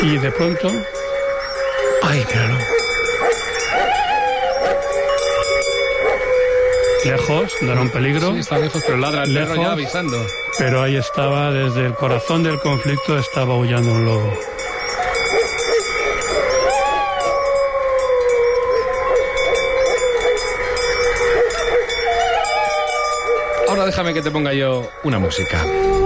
Y de pronto... ¡Ay, míralo! Lejos, no era un peligro. Sí, está lejos, pero ladra el perro ya avisando. Pero ahí estaba, desde el corazón del conflicto, estaba aullando un lobo. Ahora déjame que te ponga yo una música.